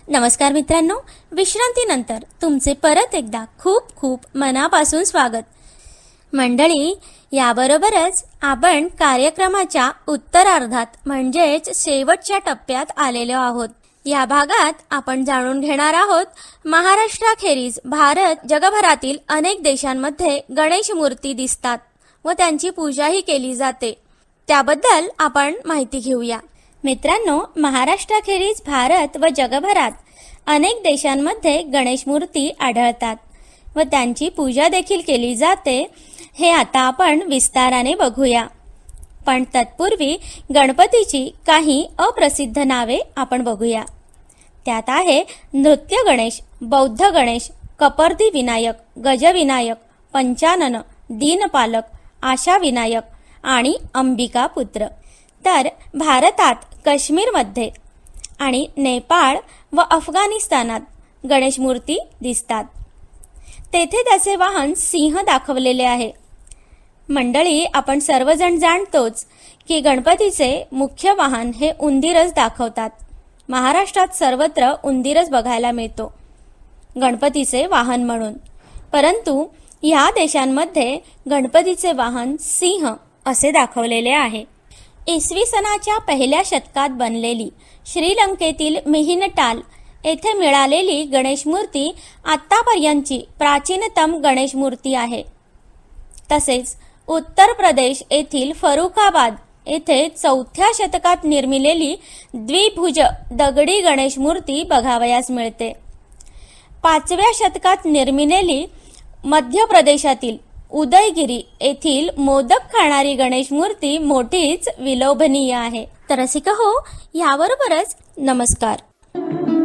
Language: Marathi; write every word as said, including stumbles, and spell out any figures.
नमस्कार मित्रांनो, विश्रांतीनंतर तुमचे परत एकदा खूप खूप मनापासून स्वागत. मंडळी, याबरोबरच आपण कार्यक्रमाच्या उत्तरार्धात म्हणजेच शेवटच्या टप्प्यात आलेलो आहोत. या भागात आपण जाणून घेणार आहोत महाराष्ट्राखेरीज भारत जगभरातील अनेक देशांमध्ये गणेश मूर्ती दिसतात व त्यांची पूजाही केली जाते. त्याबद्दल आपण माहिती घेऊया. मित्रांनो, महाराष्ट्राखेरीज भारत व जगभरात अनेक देशांमध्ये गणेश मूर्ती आढळतात व त्यांची पूजा देखील केली जाते. हे आता आपण विस्ताराने बघूया. पण तत्पूर्वी गणपतीची काही अप्रसिद्ध नावे आपण बघूया. त्यात आहे नृत्य गणेश, बौद्ध गणेश, कपर्दी विनायक, गजविनायक, पंचानन, दीनपालक, आशा विनायक आणि अंबिका पुत्र. तर भारतात काश्मीरमध्ये आणि नेपाळ व अफगाणिस्तानात गणेश मूर्ती दिसतात. तेथे त्याचे वाहन सिंह दाखवलेले आहे. मंडळी, आपण सर्वजण जाणतोच की गणपतीचे मुख्य वाहन हे उंदीरच दाखवतात. महाराष्ट्रात सर्वत्र उंदीरच बघायला मिळतो गणपतीचे वाहन म्हणून. परंतु या देशांमध्ये गणपतीचे वाहन सिंह असे दाखवलेले आहे. इसवी सनाच्या पहिल्या शतकात बनलेली श्रीलंकेतील मिहिनटाल येथे मिळालेली गणेश मूर्ती आतापर्यंतची प्राचीनतम गणेश मूर्ती आहे. तसेच उत्तर प्रदेश येथील फरुखाबाद येथे चौथ्या शतकात निर्मिलेली द्विभुज दगडी गणेश मूर्ती बघावयास मिळते. पाचव्या शतकात निर्मिलेली मध्य प्रदेशातील उदयगिरी येथील मोदक खाणारी गणेश मूर्ती मोठीच विलोभनीय आहे. तर रसिक हो, याबरोबरच नमस्कार.